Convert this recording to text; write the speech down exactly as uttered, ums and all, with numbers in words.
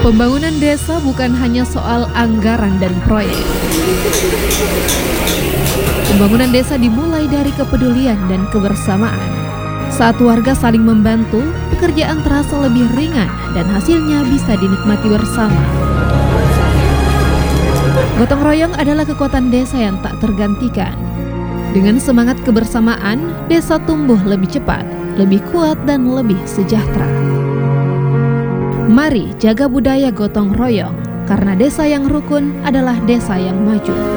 Pembangunan desa bukan hanya soal anggaran dan proyek. Pembangunan desa dimulai dari kepedulian dan kebersamaan. Saat warga saling membantu, pekerjaan terasa lebih ringan dan hasilnya bisa dinikmati bersama. Gotong royong adalah kekuatan desa yang tak tergantikan. Dengan semangat kebersamaan, desa tumbuh lebih cepat, lebih kuat, dan lebih sejahtera. Mari jaga budaya gotong royong, karena desa yang rukun adalah desa yang maju.